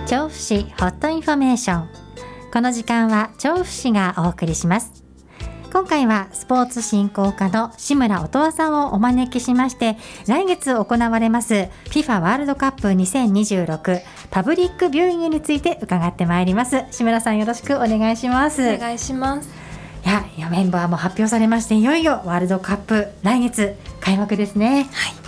調布市ホットインフォメーション。この時間は調布市がお送りします。今回はスポーツ振興課の志村音羽さんをお招きしまして、来月行われます FIFA ワールドカップ2026パブリックビューイングについて伺ってまいります。志村さん、よろしくお願いします。 お願いします。 いやメンバーも発表されまして、いよいよワールドカップ来月開幕ですね。 はい、